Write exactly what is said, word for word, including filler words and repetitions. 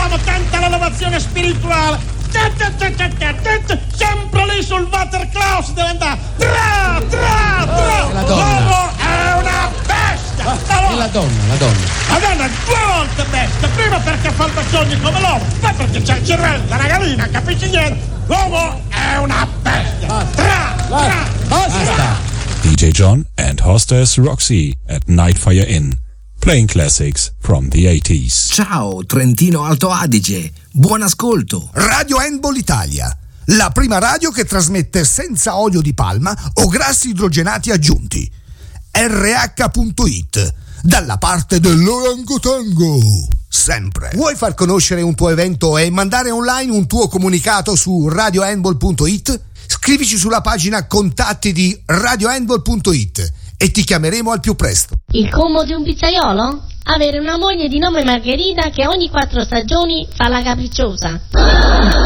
Facciamo tanta l'elevazione spirituale. Sempre lì sul Waterklaus deve andare. Tra, tra, tra. La donna. L'uomo è una bestia. E la donna, la donna. La donna è due volte bestia. Prima perché fa il baciogno come l'uomo, poi perché c'è il cervello, la ragalina, capisci niente. L'uomo è una bestia. Tra, tra. Basta. D J John and hostess Roxy at Nightfire Inn, playing classics from the eighties. Ciao Trentino Alto Adige, buon ascolto. Radio Handball Italia, la prima radio che trasmette senza olio di palma o grassi idrogenati aggiunti. R H punto it, dalla parte dell'orangotango, sempre. Vuoi far conoscere un tuo evento e mandare online un tuo comunicato su radio handball punto it? Scrivici sulla pagina contatti di radio handball punto it e ti chiameremo al più presto. Il combo di un pizzaiolo? Avere una moglie di nome Margherita che ogni quattro stagioni fa la capricciosa.